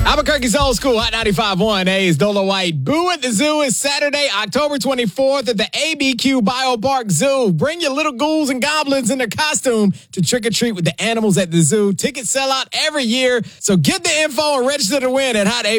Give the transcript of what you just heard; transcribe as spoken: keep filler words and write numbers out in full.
Albuquerque's Old School, Hot ninety-five point one. Hey, it's Dolo White. Boo at the Zoo is Saturday, October twenty-fourth at the A B Q Biopark Zoo. Bring your little ghouls and goblins in their costume to trick-or-treat with the animals at the zoo. Tickets sell out every year, so get the info and register to win at hot